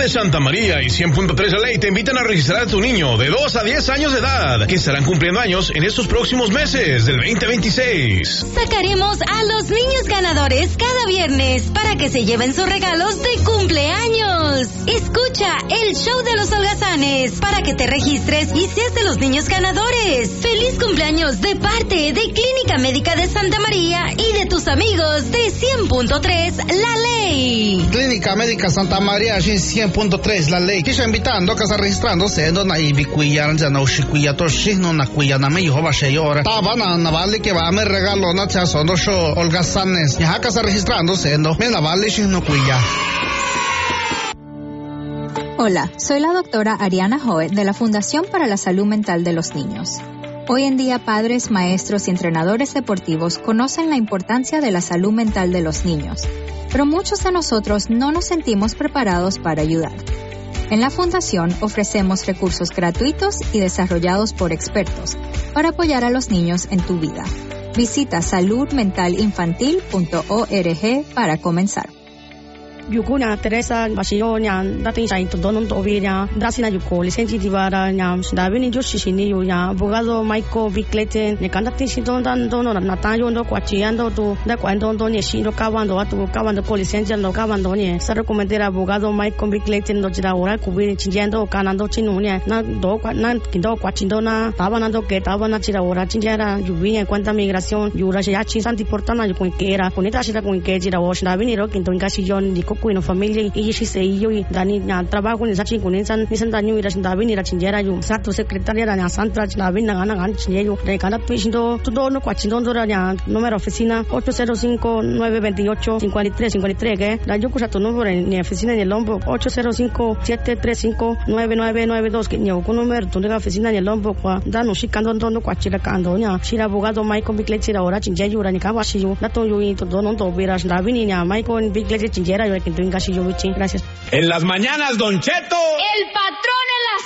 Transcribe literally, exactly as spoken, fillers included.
de Santa María y cien punto tres La Ley te invitan a registrar a tu niño de dos a diez años de edad, que estarán cumpliendo años en estos próximos meses del veinte veintiséis. Sacaremos a los niños ganadores cada viernes para que se lleven sus regalos de cumpleaños. Escucha el show de los holgazanes para que te registres y seas de los niños ganadores. ¡Feliz cumpleaños de parte de Clínica Médica de Santa María y de tus amigos de cien punto tres La Ley! Clínica Médica Santa María și cien punto tres La Ley. Kisha invitando que está registrándose na ibi cuya ya no shi cuya to shi no na cuya na me yo va she ora. Taba na na vale que va me regalo na cha sono show holgazanes. Ya que está registrándose no me na vale shi no cuya. Hola, soy la doctora Ariana Hoet de la Fundación para la Salud Mental de los Niños. Hoy en día, padres, maestros y entrenadores deportivos conocen la importancia de la salud mental de los niños, pero muchos de nosotros no nos sentimos preparados para ayudar. En la Fundación ofrecemos recursos gratuitos y desarrollados por expertos para apoyar a los niños en tu vida. Visita salud mental infantil punto org para comenzar. Yukunya Teresa Basionya dating sa ito donon to obia dasina yuko lisensi divara nyam davini joshishini ya abogado Michael Vickleten ne kandati sidon dan dono na tayo ndo kwachiando to da kwando ndo ne shiro kawando atu kawando ko lisensi ndo kawando ne sa recomendera abogado Michael Vickleten ndo jira ora kubiri chinjando kanando chinunya na do na kindo kwachindo na tabanando que tabana jira ora chinjara yubinya cuenta migración yura ya chisanti portana yukunkera kunita shira kunke jira wosh davini ro kinto ngasiyon kuino familia y si se yo y dani na trabajo ni sachi kunin san ni san dani ira san davi ni ra chinjera yo sa tu secretaria ra na santa na vin na na gan chinjero de cada pindo todo no kwachindo ndora ya número oficina ocho cero cinco nueve dos ocho cinco tres cinco tres que la yo kusa tu número ni oficina ni lombo ocho cero cinco siete tres cinco nueve nueve nueve dos que ni con número tu de oficina ni lombo kwa dano shikando ndo kwachira kando nya shira abogado Michael Vickleten ahora chinjero ra ni ka washi yo na to yo y todo no to vera davi ni na Michael Vickleten chinjera yo. Gracias. En las mañanas, Don Cheto. El patrón en la